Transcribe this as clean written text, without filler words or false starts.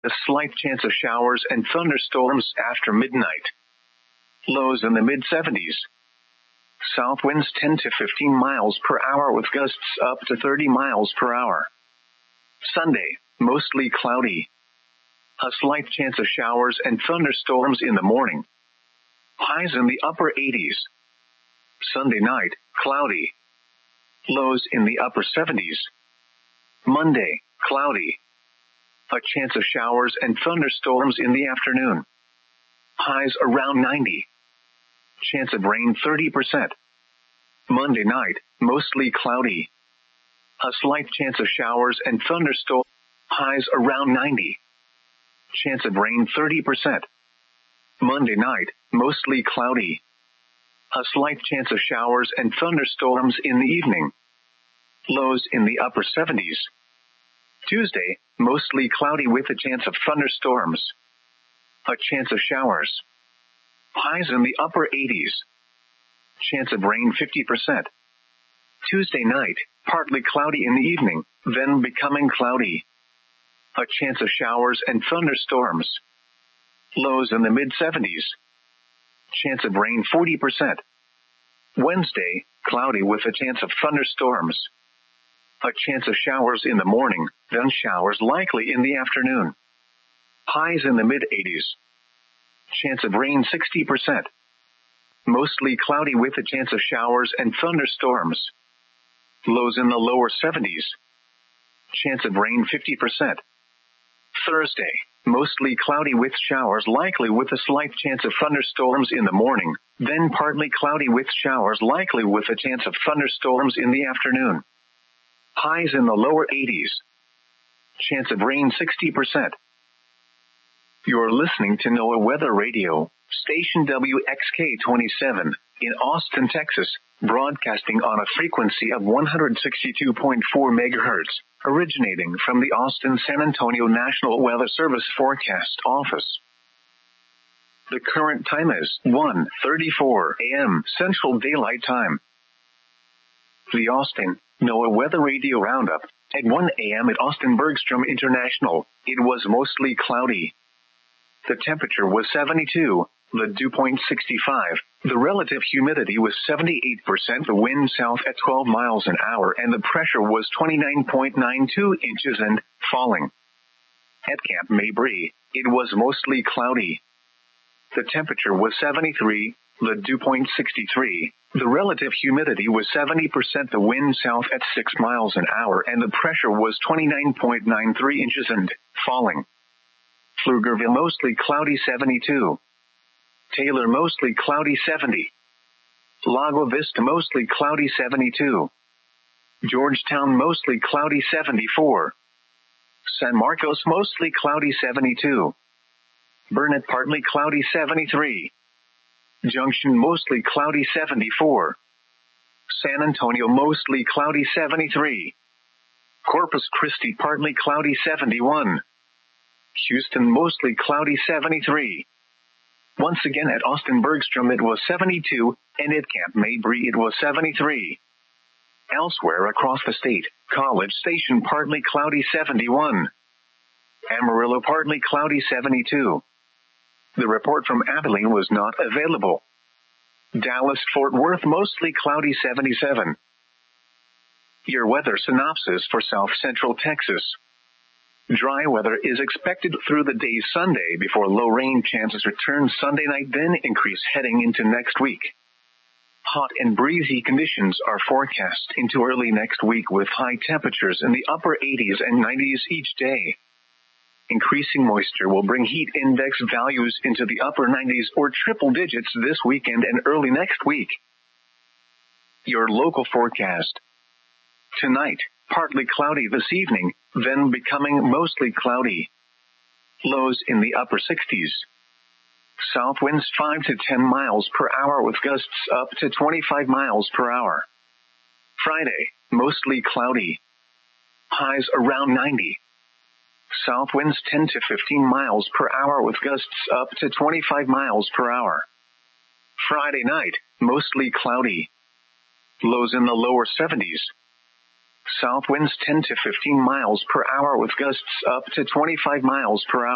A slight chance of showers and thunderstorms after midnight. Lows in the mid-70s. South winds 10 to 15 miles per hour with gusts up to 30 miles per hour. Sunday, mostly cloudy. A slight chance of showers and thunderstorms in the morning. Highs in the upper 80s. Sunday night, cloudy. Lows in the upper 70s. Monday, cloudy. A chance of showers and thunderstorms in the afternoon. Highs around 90. Chance of rain 30%. Monday night, mostly cloudy. A slight chance of showers and thunderstorms. Highs around 90. Chance of rain 30%. Monday night, mostly cloudy. A slight chance of showers and thunderstorms in the evening. Lows in the upper 70s. Tuesday, mostly cloudy with a chance of thunderstorms. A chance of showers. Highs in the upper 80s. Chance of rain 50%. Tuesday night, partly cloudy in the evening, then becoming cloudy. A chance of showers and thunderstorms. Lows in the mid-70s. Chance of rain 40%. Wednesday, cloudy with a chance of thunderstorms. A chance of showers in the morning, then showers likely in the afternoon. Highs in the mid-80s. Chance of rain 60%. Mostly cloudy with a chance of showers and thunderstorms. Lows in the lower 70s. Chance of rain 50%. Thursday, mostly cloudy with showers likely with a slight chance of thunderstorms in the morning, then partly cloudy with showers likely with a chance of thunderstorms in the afternoon. Highs in the lower 80s. Chance of rain 60%. You're listening to NOAA Weather Radio, station WXK-27, in Austin, Texas, broadcasting on a frequency of 162.4 megahertz, originating from the Austin-San Antonio National Weather Service Forecast Office. The current time is 1:34 a.m. Central Daylight Time. The Austin NOAA Weather Radio Roundup. At 1 a.m. at Austin Bergstrom International, it was mostly cloudy. The temperature was 72, the dew point 65, the relative humidity was 78%, the wind south at 12 miles an hour, and the pressure was 29.92 inches and falling. At Camp Mabry, it was mostly cloudy. The temperature was 73, the dew point 63, the relative humidity was 70%, the wind south at 6 miles an hour, and the pressure was 29.93 inches and falling. Pflugerville mostly cloudy 72. Taylor mostly cloudy 70. Lago Vista mostly cloudy 72. Georgetown mostly cloudy 74. San Marcos mostly cloudy 72. Burnett partly cloudy 73. Junction mostly cloudy 74. San Antonio mostly cloudy 73. Corpus Christi partly cloudy 71. Houston mostly cloudy 73. Once again at Austin Bergstrom it was 72, and at Camp Mabry it was 73. Elsewhere across the state, College Station partly cloudy 71. Amarillo partly cloudy 72. The report from Abilene was not available. Dallas-Fort Worth mostly cloudy 77. Your weather synopsis for South Central Texas. Dry weather is expected through the day Sunday before low rain chances return Sunday night, then increase heading into next week. Hot and breezy conditions are forecast into early next week with high temperatures in the upper 80s and 90s each day. Increasing moisture will bring heat index values into the upper 90s or triple digits this weekend and early next week. Your local forecast. Tonight, partly cloudy this evening, then becoming mostly cloudy. Lows in the upper 60s. South winds 5 to 10 miles per hour with gusts up to 25 miles per hour. Friday, mostly cloudy. Highs around 90. South winds 10 to 15 miles per hour with gusts up to 25 miles per hour. Friday night, mostly cloudy. Lows in the lower 70s. South winds 10 to 15 miles per hour with gusts up to 25 miles per hour.